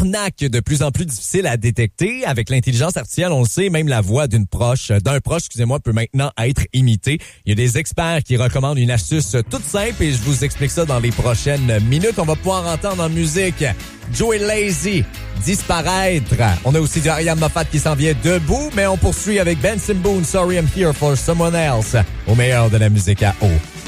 arnaques de plus en plus difficiles à détecter. Avec l'intelligence artificielle, on le sait, même la voix d'un proche, peut maintenant être imitée. Il y a des experts qui recommandent une astuce toute simple et je vous explique ça dans les prochaines minutes. On va pouvoir entendre en musique Joey Lazy, Disparaître. On a aussi du Ariane Moffat qui s'en vient debout, mais on poursuit avec Benson Boone, Sorry I'm Here for Someone Else, au meilleur de la musique à eau.